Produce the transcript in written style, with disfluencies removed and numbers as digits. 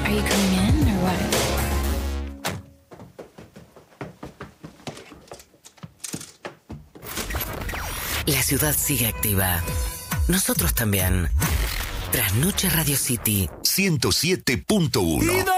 Are you coming in or what? La ciudad sigue activa. Nosotros también. Trasnoche Radio City 107.1.